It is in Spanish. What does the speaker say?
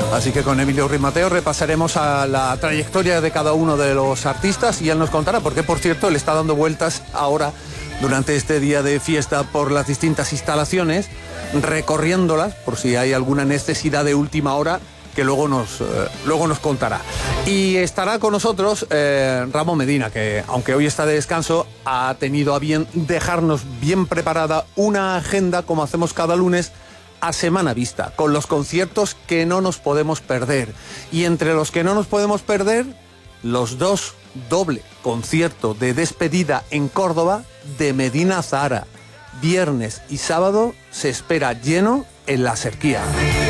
Así que con Emilio Ruiz Mateo repasaremos a la trayectoria de cada uno de los artistas y él nos contará, porque por cierto él está dando vueltas ahora durante este día de fiesta por las distintas instalaciones, recorriéndolas por si hay alguna necesidad de última hora que luego nos contará. Y estará con nosotros Ramón Medina, que aunque hoy está de descanso, ha tenido a bien dejarnos bien preparada una agenda, como hacemos cada lunes, a semana vista, con los conciertos que no nos podemos perder. Y entre los que no nos podemos perder, los dos doble concierto de despedida en Córdoba de Medina Zahara. Viernes y sábado se espera lleno en La Serquía.